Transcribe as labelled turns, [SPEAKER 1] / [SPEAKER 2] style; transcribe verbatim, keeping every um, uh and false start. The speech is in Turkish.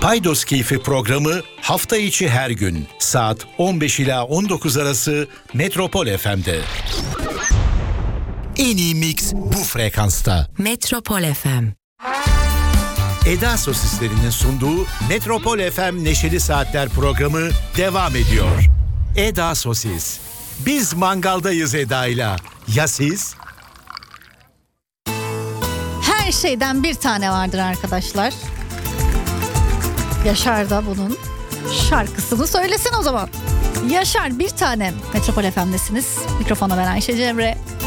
[SPEAKER 1] Paydos Keyfi programı hafta içi her gün saat on beş ila on dokuz arası Metropol F M'de. En iyi mix bu frekansta.
[SPEAKER 2] Metropol F M.
[SPEAKER 1] Eda Sosislerinin sunduğu Metropol F M Neşeli Saatler programı devam ediyor. Eda Sosis. Biz mangaldayız Eda'yla. Ya siz?
[SPEAKER 3] Her şeyden bir tane vardır arkadaşlar. Yaşar da bunun şarkısını söylesin o zaman. Yaşar bir tane. Metropol F M'desiniz. Mikrofona ben Ayşe Cemre.